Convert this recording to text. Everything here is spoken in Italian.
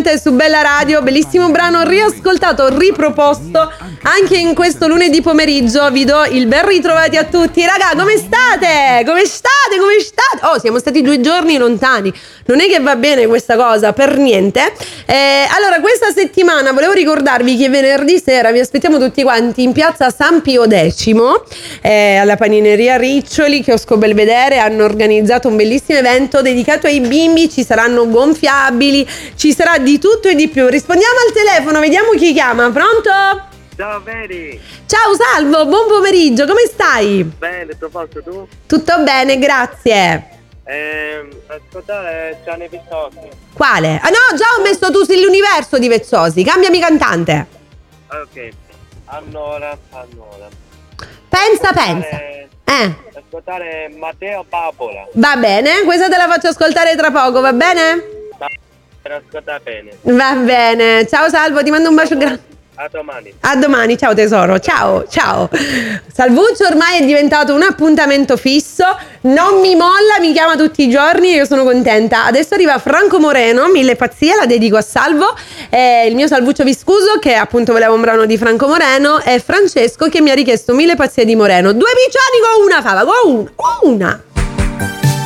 Niente su Bella Radio, bellissimo brano riascoltato, riproposto anche in questo lunedì pomeriggio. Vi do il ben ritrovati a tutti. Raga, come state? Come state? Come state? Oh, siamo stati 2 giorni lontani, non è che va bene questa cosa per niente. Allora, questa settimana volevo ricordarvi che venerdì sera vi aspettiamo tutti quanti in piazza San Pio X, alla panineria Riccioli, chiosco Belvedere. Hanno organizzato un bellissimo evento dedicato ai bimbi, ci saranno gonfiabili, ci sarà di tutto e di più. Rispondiamo al telefono, vediamo chi chiama. Pronto? Ciao Mary. Ciao Salvo, buon pomeriggio, come stai? Bene, tutto posto tu? Tutto bene, grazie. Ascoltare Gianni Vezzosi. Quale? Ah no, già ho messo Tu sei l'universo di Vezzosi, cambiami cantante. Ok. Allora. Pensa. Ascoltare Matteo Papola. Va bene, questa te la faccio ascoltare tra poco, va bene? Per ascoltare bene. Va bene, ciao Salvo, ti mando un bacio grande. A domani. A domani, ciao tesoro, ciao. Salvuccio ormai è diventato un appuntamento fisso, non mi molla, mi chiama tutti i giorni e io sono contenta. Adesso arriva Franco Moreno, Mille pazzie, la dedico a Salvo, il mio Salvuccio Viscuso, che appunto voleva un brano di Franco Moreno, e Francesco che mi ha richiesto Mille pazzie di Moreno. 2 piccioni con una fava, con una.